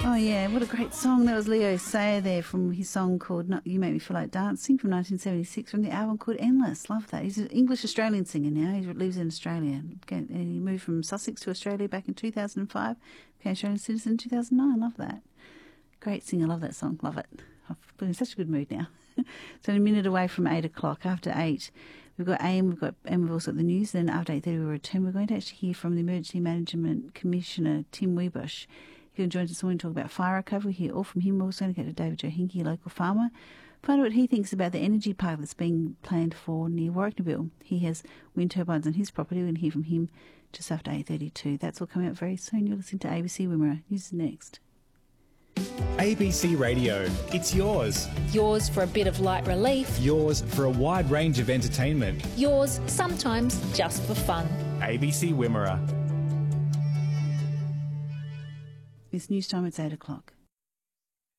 Oh, yeah, what a great song. That was Leo Sayer there from his song called You Make Me Feel Like Dancing from 1976 from the album called Endless. Love that. He's an English-Australian singer now. He lives in Australia. And he moved from Sussex to Australia back in 2005. Became Australian citizen in 2009. Love that. Great singer. Love that song. Love it. I've been in such a good mood now. So a minute away from 8 o'clock. After 8, we've got AM, and we've also got the news. Then after 8:30 we'll return. We're going to actually hear from the Emergency Management Commissioner, Tim Webush. He'll join us this morning to talk about fire recovery. Hear all from him. We're also going to go to David Johinke, local farmer, find out what he thinks about the energy park that's being planned for near Warracknabeal. He has wind turbines on his property. We're going to hear from him just after 8:32. That's all coming up very soon. You're listening to ABC Wimmera. News is next. ABC Radio, it's yours. Yours for a bit of light relief. Yours for a wide range of entertainment. Yours sometimes just for fun. ABC Wimmera. It's news time, it's 8 o'clock.